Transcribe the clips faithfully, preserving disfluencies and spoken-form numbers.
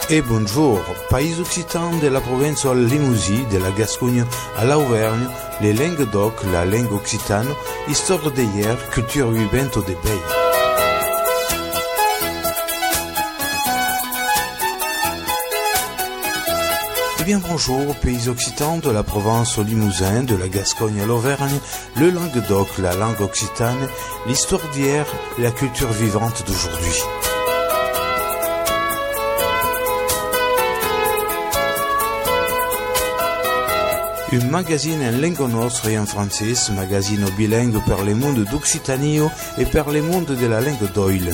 Et bonjour, pays occitan de la province de Limousin, de la Gascogne à l'Auvergne, les langues d'oc, la langue occitane, histoire d'hier, culture vivante des pays. Eh bien bonjour, pays occitan de la province au Limousin, de la Gascogne à l'Auvergne, le Languedoc, la langue occitane, l'histoire d'hier, la culture vivante d'aujourd'hui. Un magazine en langue nostre et en français, magazine bilingue per le monde d'Occitanie et per le monde de la langue d'Oil.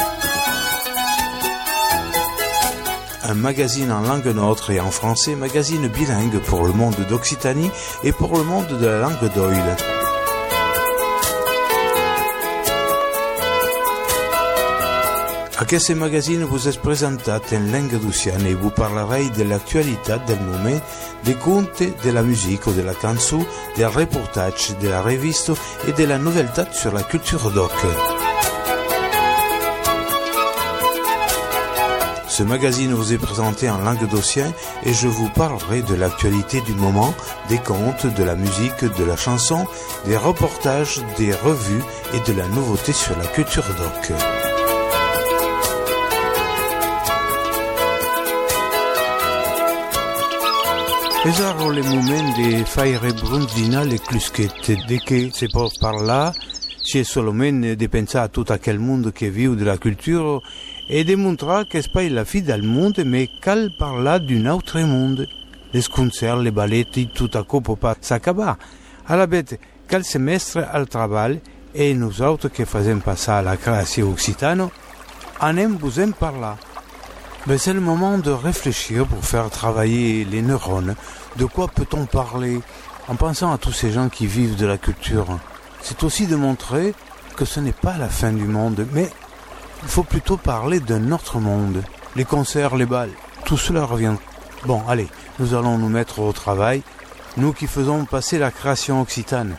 Un magazine en langue nostre et en français, magazine bilingue pour le monde d'Occitanie et pour le monde de la langue d'Oil. Aquest magazine vous est présentat en langue d'Occitane et vous parlerez de l'actualité del moment, des contes, de la musique ou de la chanson, des reportages, de la reviste et de la nouveauté sur la culture d'oc. Ce magazine vous est présenté en langue d'Occitane et je vous parlerai de l'actualité du moment, des contes, de la musique, de la chanson, des reportages, des revues et de la nouveauté sur la culture d'oc. Pesaro le moment de faire bronzina le clusquette, de que se può parlare, c'è solamente di pensare a tutto quel mondo che vive della cultura e di mostrare che è pas la fine del mondo, ma cal parlare d'un autre mondo. Les concerts, les balletti, tout à coup peut pas s'acabar. À la bête, quel semestre al travail, et nous autres qui faisons passer à la création occitane, en aime vous en parler. Mais c'est le moment de réfléchir pour faire travailler les neurones. De quoi peut-on parler en pensant à tous ces gens qui vivent de la culture? C'est aussi de montrer que ce n'est pas la fin du monde, mais il faut plutôt parler d'un autre monde. Les concerts, les bals, tout cela revient. Bon, allez, nous allons nous mettre au travail, nous qui faisons passer la création occitane.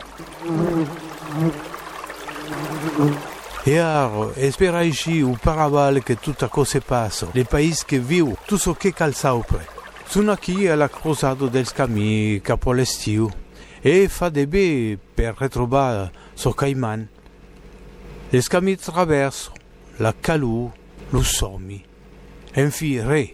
E alors, espera ici ou paraval che tutta cosa passa, le paesi che viu, tutto ciò che cal saupre. Sono qui alla cruzata del scamì capo all'estiu e fa de bé per ritrovare so caiman. Le scamì traverso, la calù, lo sommi, enfi re.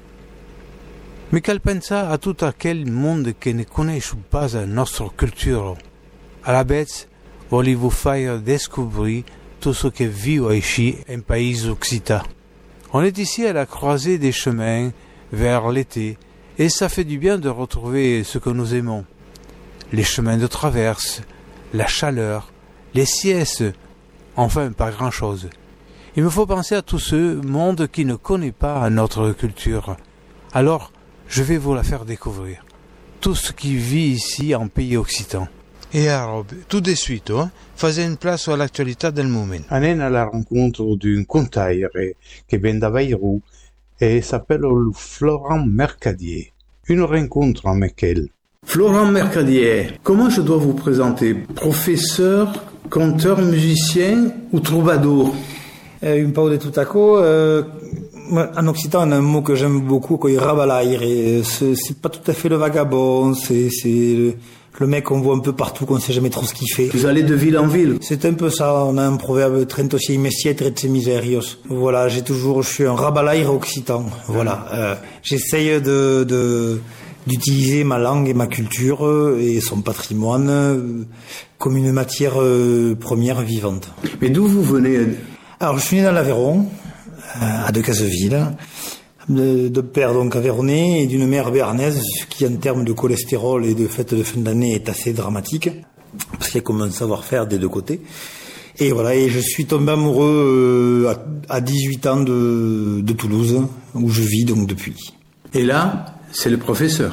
Mi cal pensa a tutto quel mondo che ne conosce pas la nostra cultura. A la bête, volevo fare découvrir tout ce qui vit ici en pays occitan. On est ici à la croisée des chemins vers l'été et ça fait du bien de retrouver ce que nous aimons. Les chemins de traverse, la chaleur, les siestes, enfin pas grand-chose. Il me faut penser à tout ce monde qui ne connaît pas notre culture. Alors, je vais vous la faire découvrir. Tout ce qui vit ici en pays occitan. Et alors, tout de suite, hein, faisait une place à l'actualité del moment. Anem à la rencontre d'un contaire qui vient d'Aveiro et s'appelle Florent Mercadier. Une rencontre avec elle. Florent Mercadier, comment je dois vous présenter? Professeur, conteur, musicien ou troubadour? Euh, un peu de tout à coup. Euh, en occitan, on a un mot que j'aime beaucoup, qui est rabalaire. C'est, c'est pas tout à fait le vagabond, c'est, c'est le, le mec qu'on voit un peu partout, qu'on sait jamais trop ce qu'il fait. Vous allez de ville en ville? C'est un peu ça. On a un proverbe, Trento si mestier, trente miserios. Voilà, j'ai toujours, je suis un rabalaire occitan. Voilà. Euh, j'essaye de, de, d'utiliser ma langue et ma culture et son patrimoine comme une matière première vivante. Mais d'où vous venez? Alors, je suis né dans l'Aveyron, à Decazeville, de, de père donc aveyronnais et d'une mère béarnaise, ce qui en termes de cholestérol et de fête de fin d'année est assez dramatique, parce qu'il y a comme un savoir-faire des deux côtés. Et voilà, et je suis tombé amoureux à, à dix-huit ans de, de Toulouse, où je vis donc depuis. Et là, c'est le professeur?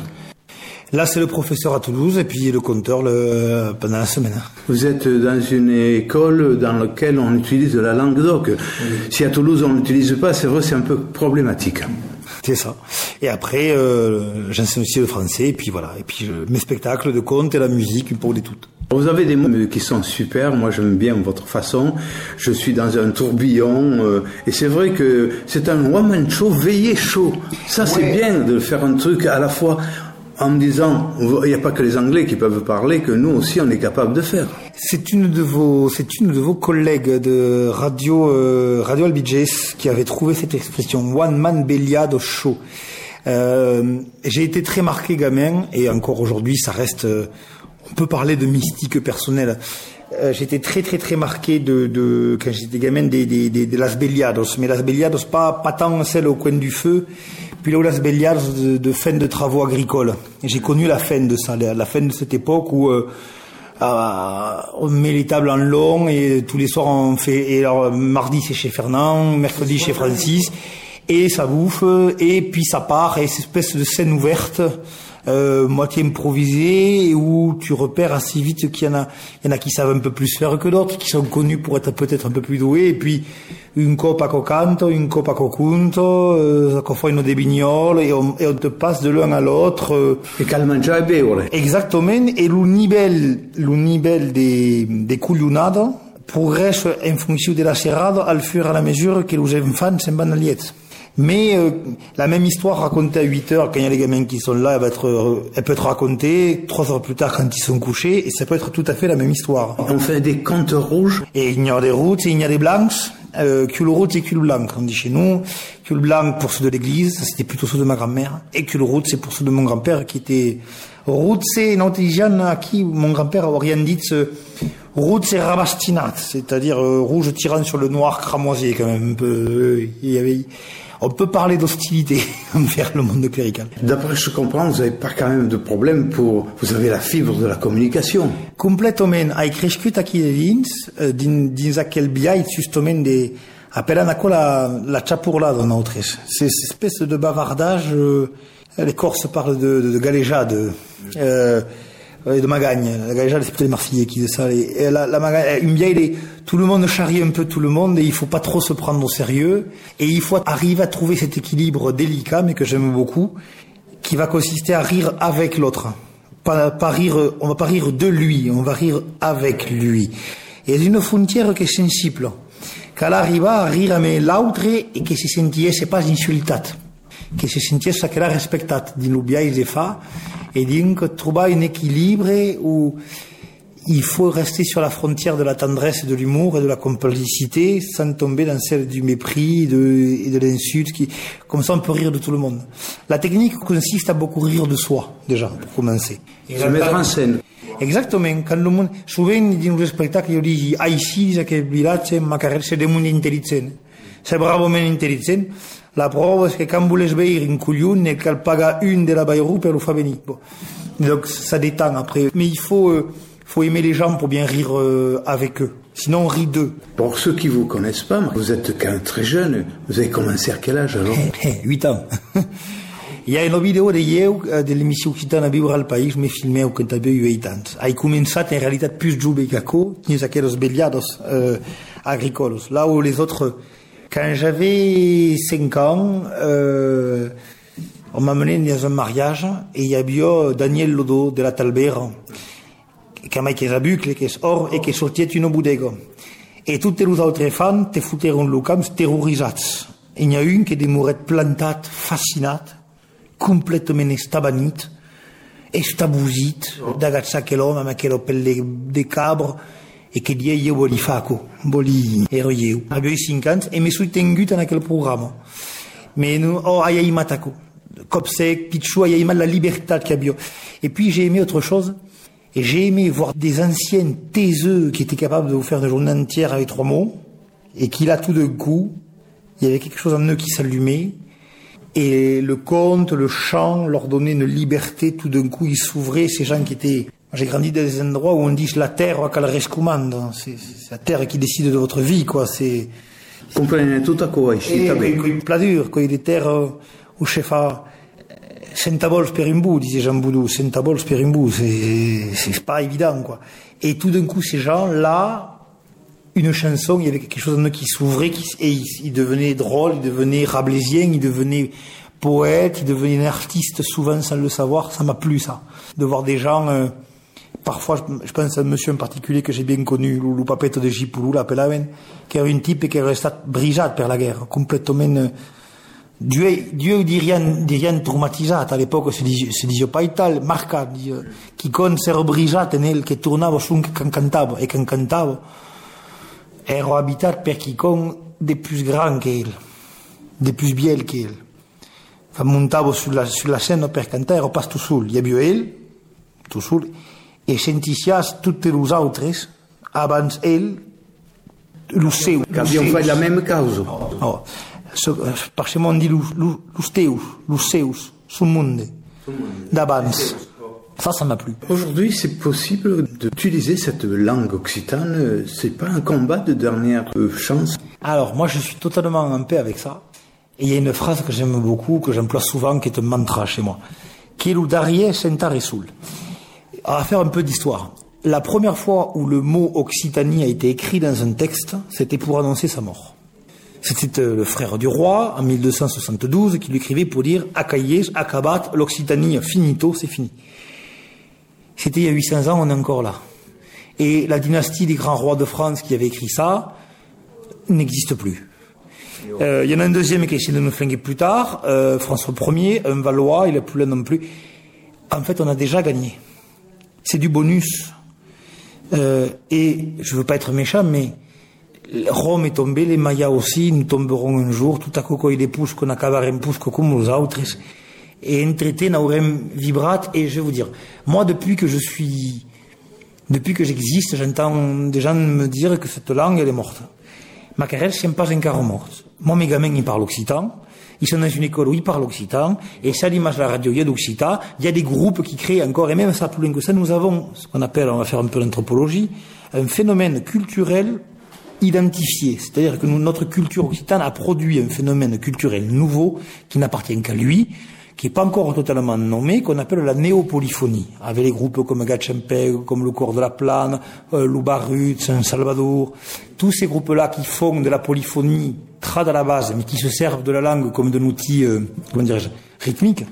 Là, c'est le professeur à Toulouse et puis le conteur le, pendant la semaine. Vous êtes dans une école dans laquelle on utilise la langue d'oc. Oui. Si à Toulouse on n'utilise pas, c'est vrai, c'est un peu problématique. C'est ça. Et après, euh, j'enseigne aussi le français et puis voilà. Et puis je, mes spectacles de contes et la musique pour les toutes. Vous avez des mots qui sont super, moi j'aime bien votre façon, je suis dans un tourbillon, euh, et c'est vrai que c'est un one-man show veillé chaud. Ça c'est ouais. bien de faire un truc à la fois en me disant, il n'y a pas que les Anglais qui peuvent parler, que nous aussi on est capable de faire. C'est une de vos, c'est une de vos collègues de Radio, euh, Radio Albiges qui avait trouvé cette expression, one-man béliade show. Euh, j'ai été très marqué gamin, et encore aujourd'hui ça reste... Euh, on peut parler de mystique personnelle. Euh, j'étais très très très marqué de, de quand j'étais gamin des, des, des, de Las Beliados, mais Las Beliados pas pas tant celle au coin du feu, puis là où Las Beliados de, de fin de travaux agricoles. Et j'ai connu la fin de ça, la, la fin de cette époque où euh, euh, on met les tables en long et tous les soirs on fait. Et alors mardi c'est chez Fernand, mercredi chez Francis, et ça bouffe et puis ça part et cette espèce de scène ouverte. Euh, moitié improvisé, où tu repères assez vite qu'il y en a, il y en a qui savent un peu plus faire que d'autres, qui sont connus pour être peut-être un peu plus doués, et puis une copa co canto, une copa co conto, euh, qu'on fait une des bignoles, et on, et on te passe de l'un à l'autre. Euh, et qu'al mangia e beure. Exactement, et le niveau, le niveau des, des cuglionades progresse en fonction de la serrade al fur et à la mesure que les enfants s'en van aliets. Mais euh, la même histoire racontée à huit heures, quand il y a les gamins qui sont là, elle, va être, euh, elle peut être racontée trois heures plus tard quand ils sont couchés, et ça peut être tout à fait la même histoire. On fait des contes rouges. Et il y a des routes et il y a des blanches, euh, cul route et cul blanc, on dit chez nous. Cul blanc pour ceux de l'église, ça c'était plutôt ceux de ma grand-mère, et cul route c'est pour ceux de mon grand-père qui était... Route c'est une intelligence à qui mon grand-père a rien dit, route c'est rabastinat, c'est-à-dire euh, rouge tirant sur le noir cramoisi quand même un peu. Euh, il y avait... On peut parler d'hostilité envers le monde clérical. D'après ce que je comprends, vous n'avez pas quand même de problème pour... Vous avez la fibre de la communication. Complètement. Ai crescut aquí de dins, dins, dins aquel biais justement de... Appelant a la, la chapurlada nosaltres. C'est cette espèce de bavardage... Euh, les Corses parlent de, de, de galéjade, euh, de magagne. La galéjade, c'est plutôt les Marseillais qui disent ça. Et la, la magagne, une biais, tout le monde charrie un peu tout le monde, et il faut pas trop se prendre au sérieux. Et il faut arriver à trouver cet équilibre délicat, mais que j'aime beaucoup, qui va consister à rire avec l'autre. Pas, pas rire, on va pas rire de lui, on va rire avec lui. Et c'est une frontière qui est sensible. Qu'elle arrive à rire avec l'autre et que se sentiesse pas insultat. Que se sentiesse qu'elle a respectat din le biais de fa, et donc trouver un équilibre où il faut rester sur la frontière de la tendresse, de l'humour et de la complicité, sans tomber dans celle du mépris de, et de l'insulte. Qui, comme ça, on peut rire de tout le monde. La technique consiste à beaucoup rire de soi, déjà, pour commencer. Et se mettre en scène. Exactement. Quand le monde, souvent, dans les spectacles, je dis, ah, ici, c'est que le village, ma carrière, c'est des mondes intelligents. C'est bravement intelligent. La preuve, c'est que quand vous voulez veire un couillon, et qu'elle paga une de la bayrou pour le faire venir. Bon. Donc, ça détend après. Mais il faut, euh, faut aimer les gens pour bien rire euh, avec eux. Sinon, on rit d'eux. Pour ceux qui vous connaissent pas, vous êtes quand même très jeune. Vous avez commencé à quel âge alors? huit ans. Il y a une vidéo de Yeu, de l'émission Occitane à vivre al país, me filmé quand j'avais huit ans. J'ai commencé en réalité plus jove qu'aco, ni aquellos beliados euh, agricoles. Là où les autres, quand j'avais cinq ans, euh, on m'a mené dans un mariage et il y avait Daniel Lodo de la Talbera, qui m'a été zabucle, qui est or et qui sortait une bodega. Et toutes les autres femmes te foutaient le camp terrorisats. Il y a une qui demeurait plantée, fascinée, complètement estabanite, estabousit, d'agazza quel homme, avec quel appel de cabres, et que dit, je voli faco, voli héroïeu. J'avais cinquante, et me suis tengu dans quel programme. Mais nous, oh, aïe, matako. Copsec, pichou, aïe, la liberté qu'il y a. Et puis, j'ai aimé autre chose. Et j'ai aimé voir des anciens taiseux qui étaient capables de vous faire une journée entière avec trois mots, et qui là, tout d'un coup, il y avait quelque chose en eux qui s'allumait, et le conte, le chant leur donnait une liberté, tout d'un coup ils s'ouvraient, ces gens qui étaient... J'ai grandi dans des endroits où on dit la terre qu'elle recommande, c'est la terre qui décide de votre vie, quoi, c'est... Comprenez tout à quoi, ici, t'as vu. Plat dur, quoi, il est terre où chef a... Centabols per imbou, disait Jean Boudou, centabols per imbou, c'est pas évident, quoi. Et tout d'un coup, ces gens-là, une chanson, il y avait quelque chose en eux qui s'ouvrait, qui, et ils, ils devenaient drôles, ils devenaient rabelaisiens, ils devenaient poètes, ils devenaient artistes souvent sans le savoir. Ça m'a plu, ça, de voir des gens euh, parfois, je, je pense à un monsieur en particulier que j'ai bien connu, le papetto de Gipoulou, l'appelaven, qui era un type qui era stat brisat per la guerre, complètement... Dieu, Dieu dirien, dirien traumatisat, à l'époque se disait pas tal, marcat, qui con s'era brisat en el, que tournava son que cantava, et que cantava, era habitat per qui con de plus grand que elle, de plus biel que elle. Quand montava sur la, sur la scène per cantar, era pas tout seul, il y avait elle, tout seul, et senticias toutes les autres, abans elle, le seu. Qu'avions fait la même cause. Oh. Parce qu'on dit los teus, los seus, son monde, d'avance. Ça, ça m'a plu. Aujourd'hui, c'est possible d'utiliser cette langue occitane. C'est pas un combat de dernière chance. Alors, moi, je suis totalement en paix avec ça. Et il y a une phrase que j'aime beaucoup, que j'emploie souvent, qui est un mantra chez moi. Qui est le Darrier Sentar et Soul. On va faire un peu d'histoire. La première fois où le mot Occitanie a été écrit dans un texte, c'était pour annoncer sa mort. C'était le frère du roi, en mille deux cent soixante-douze, qui lui écrivait pour dire « Accaillez, accabat, l'Occitanie, finito, c'est fini ». C'était il y a huit cents ans, on est encore là. Et la dynastie des grands rois de France qui avait écrit ça n'existe plus. Euh, il y en a un deuxième qui a essayé de nous flinguer plus tard, euh, François Ier, un Valois, il n'est plus là non plus. En fait, on a déjà gagné. C'est du bonus. Euh, et je ne veux pas être méchant, mais Rome est tombée, les Mayas aussi, nous tomberons un jour, tout à coup, quand il pousse, qu'on acabarem pusco comme les autres. Et un traité n'aurem vibrat, et je vais vous dire, moi, depuis que je suis, depuis que j'existe, j'entends des gens me dire que cette langue, elle est morte. Ma carrière, c'est pas encore morte. Moi, mes gamins, ils parlent occitan. Ils sont dans une école où ils parlent occitan. Et ça, l'image de la radio, il y a d'occitan. Il y a des groupes qui créent encore, et même ça, plus loin que ça, nous avons ce qu'on appelle, on va faire un peu d'anthropologie, un phénomène culturel identifié. C'est-à-dire que nous, notre culture occitane a produit un phénomène culturel nouveau qui n'appartient qu'à lui, qui n'est pas encore totalement nommé, qu'on appelle la néopolyphonie, avec les groupes comme Gatchempeg, comme le Corps de la Plane, euh, Loubarut, Saint-Salvador, tous ces groupes-là qui font de la polyphonie trad à la base, mais qui se servent de la langue comme d'un outil, euh, comment dirais-je, rythmique.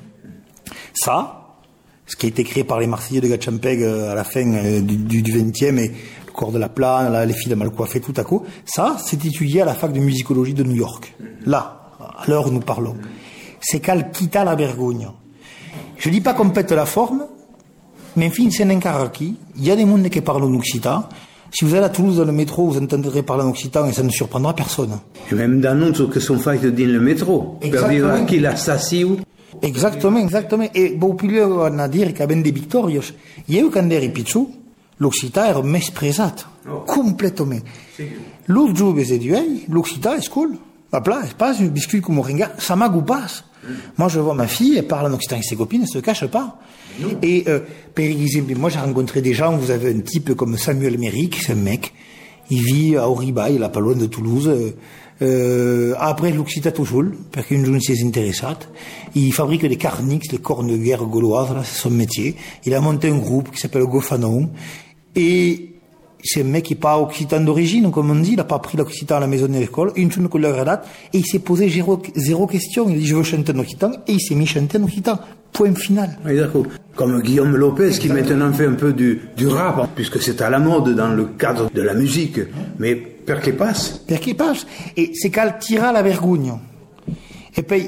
Ça, ce qui a été créé par les Marseillais de Gatchempeg euh, à la fin euh, du, du vingtième, et le Corps de la Plane, là, les filles de mal coiffées, tout à coup, ça, c'est étudié à la fac de musicologie de New York. Là, à l'heure où nous parlons. C'est qu'elle quitta la Bergogne. Je dis pas qu'on pète la forme, mais enfin, c'est un caractère. Il y a des mondes qui parlent en occitan. Si vous allez à Toulouse dans le métro, vous entendrez parler en occitan et ça ne surprendra personne. Et même dans nous, que sont faits dans le métro. Exactement. Qu'il a sassiu. Exactement, exactement. Et bon, plus on a dire qu'il y a des victorios. Il y a eu quand des pizzu, l'occitan est mesprisat. Oh. Complètement. L'autre jour, j'ai dit, hey, l'occitan est cool. Hop là, c'est pas un biscuit comme moringa, ça m'a gouppasse. Mmh. Moi, je vois ma fille, elle parle en occitan avec ses copines, elle se cache pas. Mmh. Et, euh, par exemple, moi, j'ai rencontré des gens, vous avez un type comme Samuel Méric, c'est un mec, il vit à Auriba, il est pas loin de Toulouse, euh, euh, après l'occitan tout seul, parce qu'une journée s'est intéressante. Il fabrique des carnix, les cornes de guerre gauloises, là, c'est son métier. Il a monté un groupe qui s'appelle Gofanon, et c'est un mec qui n'est pas occitan d'origine, comme on dit, il n'a pas pris l'occitan à la maison de l'école, une seule couleur date, et il s'est posé zéro, zéro question. Il a dit, je veux chanter en occitan, et il s'est mis chanter en occitan. Point final. Oui, d'accord. Comme Guillaume Lopez, qui maintenant fait un peu du, du rap, puisque c'est à la mode dans le cadre de la musique. Mais per che passe. Per che passe. Et c'est qu'elle tira la vergogne. Et puis,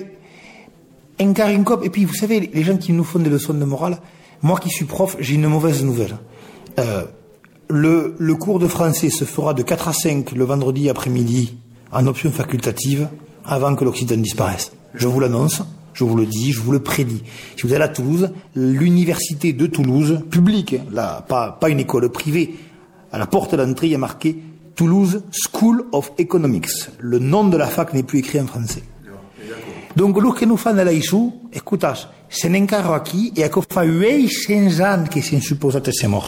un carincop, et puis vous savez, les gens qui nous font des leçons de morale, moi qui suis prof, j'ai une mauvaise nouvelle. Euh, Le, le cours de français se fera de quatre à cinq le vendredi après-midi en option facultative avant que l'occitan disparaisse. Je vous l'annonce, je vous le dis, je vous le prédis. Si vous allez à Toulouse, l'université de Toulouse, publique, là, pas, pas une école privée, à la porte d'entrée, il y a marqué Toulouse School of Economics. Le nom de la fac n'est plus écrit en français. Donc, lo que nous fan là ici, écoutez, c'est un encara aquí, et qu'on fait huit cents ans que c'est supposé être mort.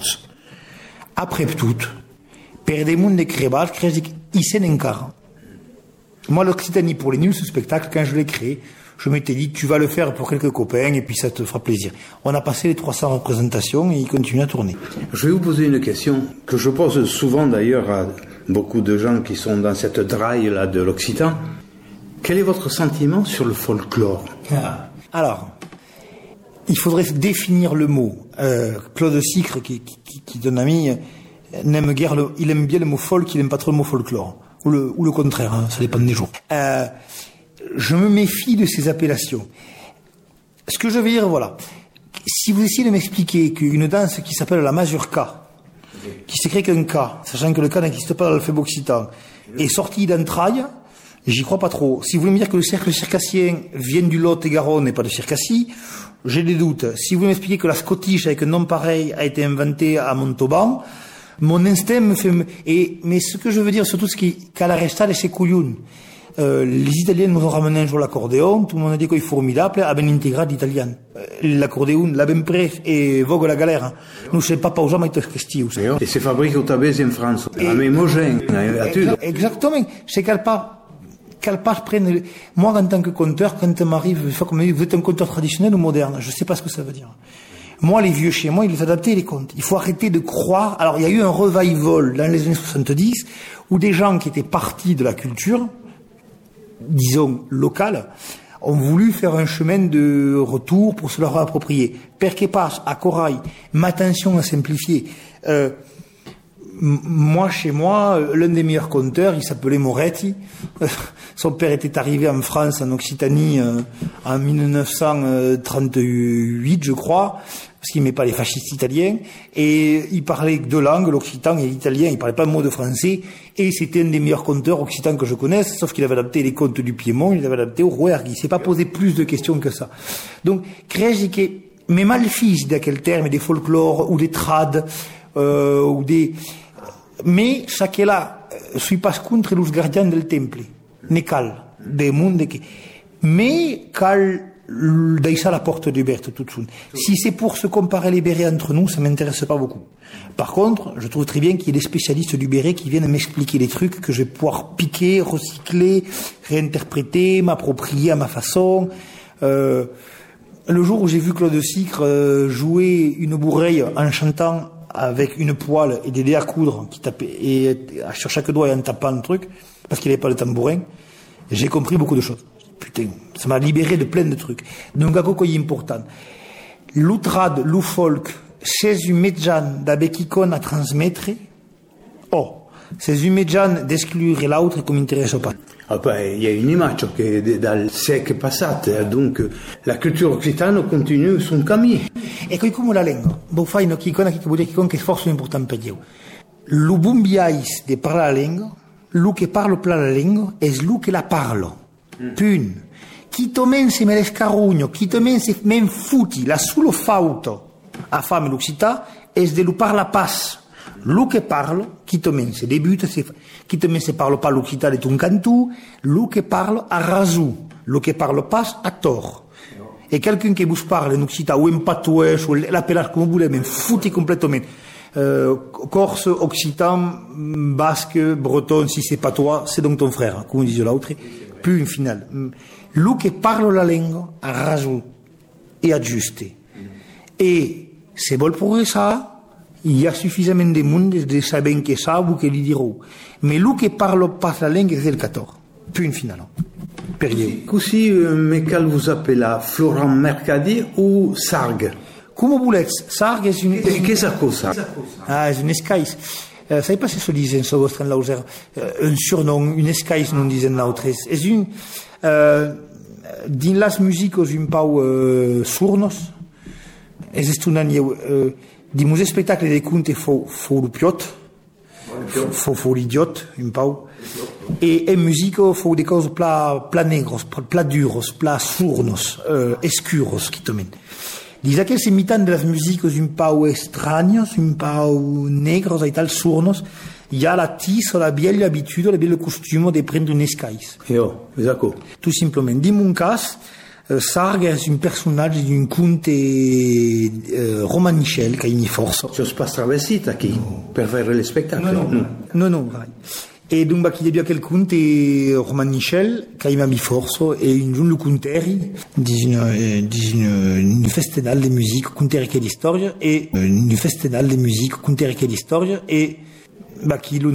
Après tout, per des mondes de crébage, il s'en encarre. Moi, l'Occitanie pour les nuls, ce spectacle, quand je l'ai créé, je m'étais dit, tu vas le faire pour quelques copains et puis ça te fera plaisir. On a passé les trois cents représentations et il continue à tourner. Je vais vous poser une question que je pose souvent d'ailleurs à beaucoup de gens qui sont dans cette draille-là de l'Occitan. Quel est votre sentiment sur le folklore? Ah. Alors, il faudrait définir le mot. Euh, Claude Sicre, qui, qui, qui est un ami, n'aime guère le, il aime bien le mot folk, il n'aime pas trop le mot folklore. Ou le, ou le contraire, hein, ça dépend des jours. Euh, je me méfie de ces appellations. Ce que je veux dire, voilà. Si vous essayez de m'expliquer qu'une danse qui s'appelle la mazurka, qui s'écrit qu'un K, sachant que le K n'existe pas dans l'alphabet occitan, est sorti d'entrailles, j'y crois pas trop. Si vous voulez me dire que le cercle circassien vient du Lot et Garonne et pas de Circassie, j'ai des doutes. Si vous voulez m'expliquer que la Scottish avec un nom pareil a été inventée à Montauban, mon instinct me fait... Et, mais ce que je veux dire surtout, c'est qu'à la resta c'est couillon. Euh, les Italiens nous ont ramené un jour l'accordéon, tout le monde a dit qu'il est formidable, à ben intégrale d'italien. Euh, l'accordéon, la ben près, et vogue la galère. Nous, je sais pas, pas aux gens, mais c'est Et c'est fabriqué au Tabès en France, à Mémogène, à Tulle. Exactement. C'est qu'elle part, qu'elle part prenne, moi, en tant que conteur, quand il m'arrive, une fois qu'on me dit, vous êtes un conteur traditionnel ou moderne? Je sais pas ce que ça veut dire. Moi, les vieux chez moi, ils les adaptaient, les contes. Il faut arrêter de croire. Alors, il y a eu un revival dans les années soixante-dix, où des gens qui étaient partis de la culture, disons, locale, ont voulu faire un chemin de retour pour se le réapproprier. Perché passe, à Corail, ma attention à simplifier. Euh, moi, chez moi, l'un des meilleurs conteurs, il s'appelait Moretti. Son père était arrivé en France, en Occitanie, euh, en mille neuf cent trente-huit, je crois, parce qu'il n'aimait pas les fascistes italiens, et il parlait deux langues, l'occitan et l'italien, il parlait pas un mot de français, et c'était un des meilleurs conteurs occitans que je connaisse, sauf qu'il avait adapté les contes du Piémont, il les avait adaptés au Rouergue, il s'est pas posé plus de questions que ça. Donc, crezi che, mais mal fils de quel terme, des folklore, ou des trad, euh, ou des, mais chaque là, suis pas contre los gardiens del temple, ne cal, des mondes que, mais cal, d'ailleurs la porte du Berthe tout de suite. Si c'est pour se comparer les bérets entre nous, ça m'intéresse pas beaucoup. Par contre, je trouve très bien qu'il y ait des spécialistes du béret qui viennent m'expliquer les trucs que je vais pouvoir piquer, recycler, réinterpréter, m'approprier à ma façon. Euh, le jour où j'ai vu Claude Sicre euh, jouer une bourreille en chantant avec une poêle et des dés à coudre qui tapaient, et sur chaque doigt et en tapant le truc, parce qu'il n'avait pas le tambourin, j'ai compris beaucoup de choses. Putain, ça m'a libéré de plein de trucs. Donc, quelque chose d'important. L'outrade, l'oufolk, c'est une médiane d'abekikon à transmettre. Oh, c'est une médiane d'exclure l'autre comme intéresse pas. Ah ben, il y a une image che dal secolo passato, donc la cultura occitana continue son cammino. E come la lingua, voi fai una chicona che vuol dire che forse è importante per io. Lo bumbiais de parla la lingua, lo che parlo pla la lingua, è lo che la parlo. Pun. Chi to mense me l'escarugno, chi to mense men futi, la solo fauto a fame l'occità, è de lo parla pas. Lo che parlo, chi to mense debutta, chi to mense parlo pas l'occità de ton cantù, lo che parlo a rasu, lo che parlo pas a tor. E quelqu'un che vous parle en occità, ou en patouèche, ou l'appellage comme vous voulez, men futi complètement. Euh, Corse, occitan, basque, breton, si c'est pas toi, c'est donc ton frère, comme disait l'autre. Puis une finale. Lui che parlo la lingua a raso e a giuste. E se vol progressar, il y a suffisamment de monde de saber que ça ou que li dirò. Mais lui che parlo pas la lingua c'est le quatorze. Puis une finale. Période. Così, mais quel vous appelez Florent Mercadier ou Sargue? Come volete, Sargue è une... Che sa cosa? Ah, è un escais. Euh, savez pas si ça disait en vostre en lauser euh, un surnom, une escais non disait en l'autre. C'est une euh, din las musicos un pau euh, surnos. Esiste un anni euh, di muse spectacle de conte fo fo lu piot. Fo fo l'idiot un pau. E en musico fo de cose pla pla negros, pla duros, pla surnos, euh, escuros qui tomen. Dice que se imitan de las músicos un pau extraños, un pau negros e tal, surnos, hi ha la tissa, la vieille habitude, la vieille costume de prendre un escais. Io, esatto. Tout simplement. Dans mon cas, euh, Sargue est un personnage d'un conte euh, romanichel qui a une force. Tu pas travestita qui no. Per faire le spectacle? Non, non, non, non, vai. E donc, il y a quel conte romanichel qui a mis force, et une journée conteri, une, une, une festival de musique, conteri che l'histoire, et une festival de musique, conteri che l'histoire, et, bah, qui